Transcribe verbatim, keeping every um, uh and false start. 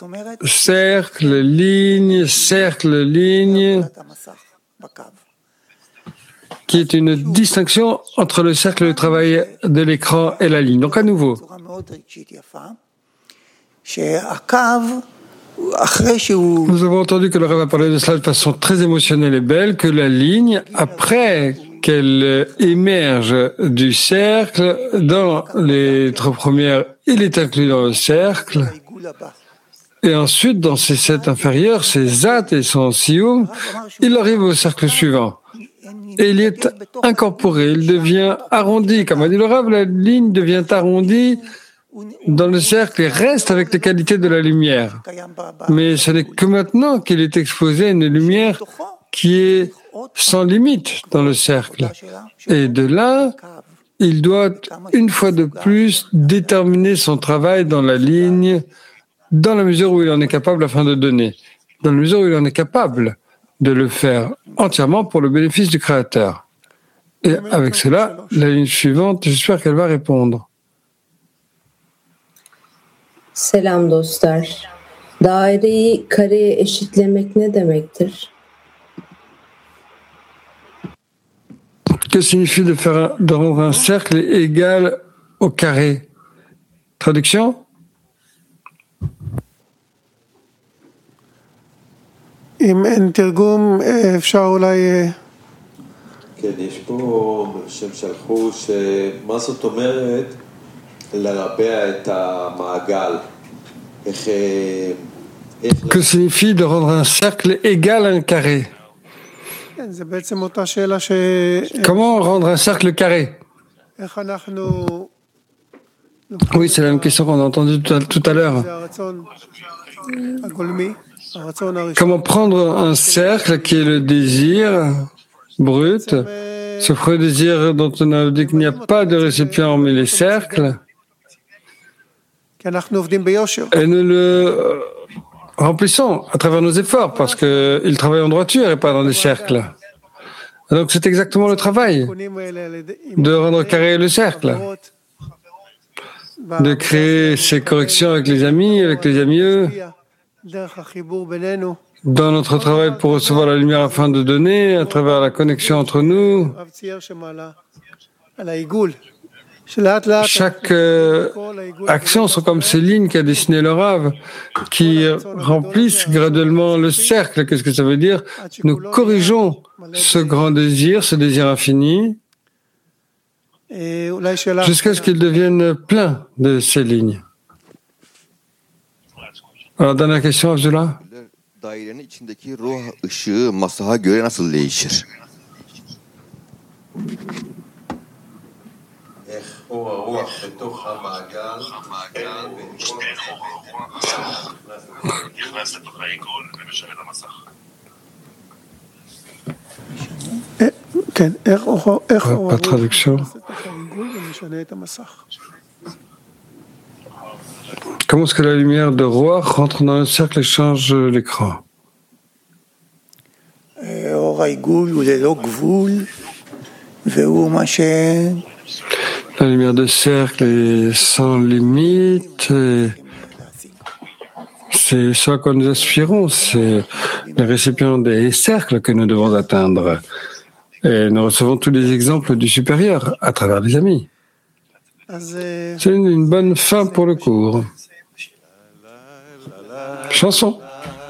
cercle, ligne, cercle, ligne, qui est une distinction entre le cercle de travail de l'écran et la ligne. Donc à nouveau, nous avons entendu que le Rav a parlé de cela de façon très émotionnelle et belle, que la ligne, après qu'elle émerge du cercle, dans les trois premières, il est inclus dans le cercle, et ensuite, dans ses sept inférieurs, ses zat et son sioum, il arrive au cercle suivant. Et il est incorporé, il devient arrondi. Comme a dit le Rav, la ligne devient arrondie dans le cercle et reste avec les qualités de la lumière. Mais ce n'est que maintenant qu'il est exposé à une lumière qui est sans limite dans le cercle. Et de là, il doit, une fois de plus, déterminer son travail dans la ligne, dans la mesure où il en est capable afin de donner. Dans la mesure où il en est capable de le faire entièrement pour le bénéfice du Créateur. Et avec cela, la ligne suivante, j'espère qu'elle va répondre. Selam dostlar. Daireyi kareye eşitlemek ne demektir? Que signifie de faire de rendre un cercle égal au carré? Traduction? אם אין תרגום, אפשר אולי... כן, יש פה שהם שלחו שמה זאת אומרת לרבע את המעגל. איך... Que signifie de rendre un cercle égal à un carré? כן, זה בעצם אותה שאלה ש... Comment rendre un cercle carré? איך אנחנו... Oui, c'est la même question qu'on a entendue tout à, tout à l'heure. הגולמי. Comment prendre un cercle qui est le désir brut, ce premier désir dont on a dit qu'il n'y a pas de récipient mais les cercles, et nous le remplissons à travers nos efforts parce qu'il travaille en droiture et pas dans des cercles. Et donc c'est exactement le travail de rendre carré le cercle, de créer ces corrections avec les amis, avec les amis. Dans notre travail pour recevoir la lumière afin de donner, à travers la connexion entre nous, chaque euh, action sont comme ces lignes qu'a dessiné le Rav, qui remplissent graduellement le cercle. Qu'est-ce que ça veut dire? Nous corrigeons ce grand désir, ce désir infini, jusqu'à ce qu'il devienne plein de ces lignes. Alors, dernière question, Abdullah. Dairenin içindeki ruh ışığı masaha göre nasıl değişir? Pas de traduction. Comment est-ce que la lumière de roi rentre dans le cercle et change l'écran? La lumière de cercle est sans limite. C'est ce à quoi nous aspirons. C'est les récipients des cercles que nous devons atteindre. Et nous recevons tous les exemples du supérieur à travers les amis. C'est une, une bonne fin pour le cours. Chanson.